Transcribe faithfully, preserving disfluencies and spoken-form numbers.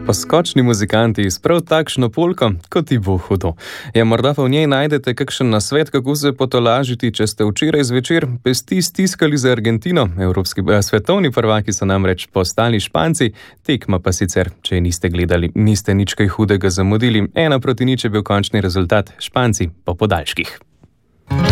pa skočni muzikanti s prav takšno polko, kot ti bo hudo. Ja, morda pa v njej najdete kakšen nasvet, kako se potolažiti, če ste včeraj zvečer pesti stiskali za Argentino. Evropski eh, svetovni prvaki so namreč postali Španci, tekma pa sicer, če niste gledali, niste nič kaj hudega zamudili. Ena proti nič je bil končni rezultat, Španci po podaljških.